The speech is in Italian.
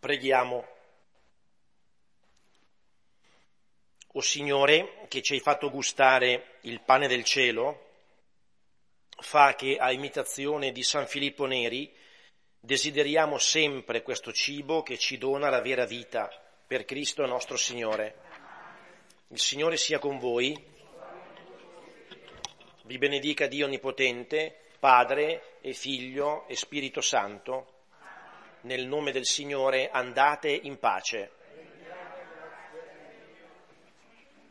Preghiamo. O Signore, che ci hai fatto gustare il pane del cielo, fa che, a imitazione di San Filippo Neri, desideriamo sempre questo cibo che ci dona la vera vita, per Cristo nostro Signore. Il Signore sia con voi, vi benedica Dio Onnipotente, Padre e Figlio e Spirito Santo. Nel nome del Signore andate in pace.